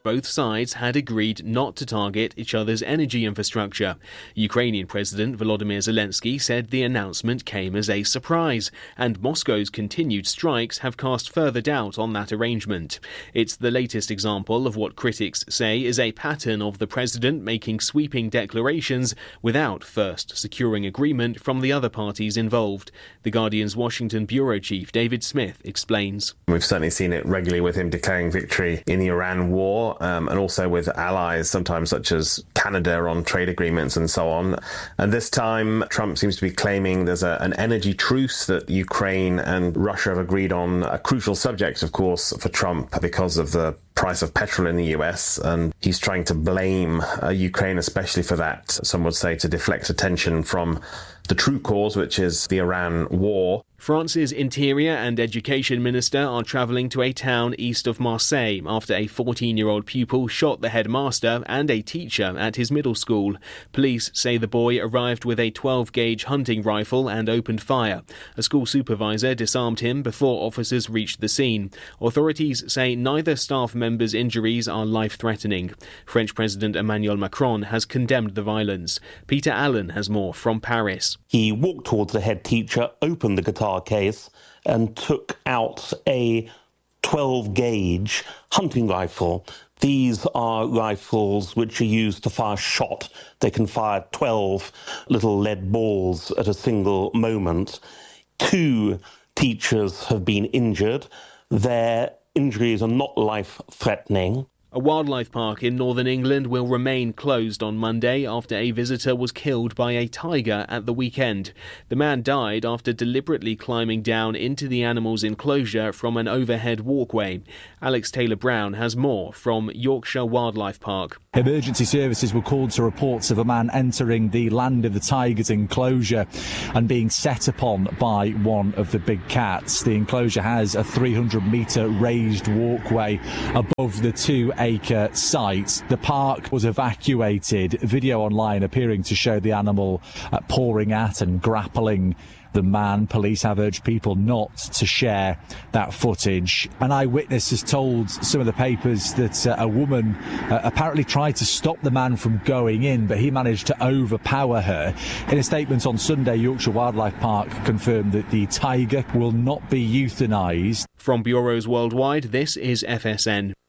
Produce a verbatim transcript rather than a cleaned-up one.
both sides had agreed not to target each other's energy infrastructure. Ukrainian President Volodymyr Zelensky said the announcement came as a surprise, and Moscow's continued strikes have cast further doubt on that arrangement. It's the latest example of what critics say is a pattern of the president making sweeping declarations without first securing agreement from the other parties involved. The Guardian's Washington bureau chief David Smith explains. We've certainly seen it regularly with him declaring victory in the Iran war, um, and also with allies, sometimes such as Canada, on trade agreements and so on. And this time, Trump seems to be claiming there's a, an energy truce that Ukraine and Russia have agreed on, a crucial subject, of course, for Trump because of the price of petrol in the U S, and he's trying to blame uh, Ukraine especially for that. Some would say to deflect attention from the true cause, which is the Iran war. France's Interior and Education Minister are travelling to a town east of Marseille after a fourteen-year-old pupil shot the headmaster and a teacher at his middle school. Police say the boy arrived with a twelve gauge hunting rifle and opened fire. A school supervisor disarmed him before officers reached the scene. Authorities say neither staff member's injuries are life-threatening. French President Emmanuel Macron has condemned the violence. Peter Allen has more from Paris. He walked towards the head teacher, opened the guitar case and took out a twelve gauge hunting rifle. These are rifles which are used to fire shot. They can fire twelve little lead balls at a single moment. Two teachers have been injured. Their injuries are not life-threatening. A wildlife park in northern England will remain closed on Monday after a visitor was killed by a tiger at the weekend. The man died after deliberately climbing down into the animal's enclosure from an overhead walkway. Alex Taylor-Brown has more from Yorkshire Wildlife Park. Emergency services were called to reports of a man entering the Land of the Tigers enclosure and being set upon by one of the big cats. The enclosure has a three hundred metre raised walkway above the two acre site. The park was evacuated. Video online appearing to show the animal uh, pawing at and grappling the man. Police have urged people not to share that footage. An eyewitness has told some of the papers that uh, a woman uh, apparently tried to stop the man from going in, but he managed to overpower her. In a statement on Sunday, Yorkshire Wildlife Park confirmed that the tiger will not be euthanised. From bureaus worldwide, this is F S N.